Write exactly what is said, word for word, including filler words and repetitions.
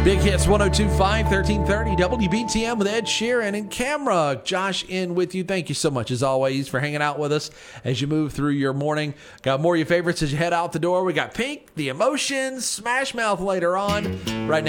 Big Hits one oh two point five, thirteen thirty W B T M with Ed Sheeran and Camera. Josh in with you. Thank you so much, as always, for hanging out with us as you move through your morning. Got more of your favorites as you head out the door. We got Pink, The Emotions, Smash Mouth later on. Right now.